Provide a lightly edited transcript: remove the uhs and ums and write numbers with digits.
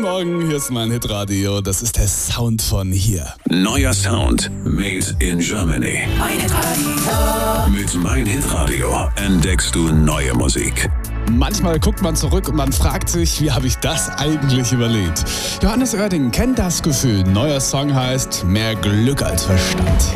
Morgen, hier ist mein Hitradio. Das ist der Sound von hier. Neuer Sound made in Germany. Mein Hitradio. Mit Mein Hitradio entdeckst du neue Musik. Manchmal guckt man zurück und man fragt sich, wie habe ich das eigentlich überlebt? Johannes Oerding kennt das Gefühl. Neuer Song heißt Mehr Glück als Verstand.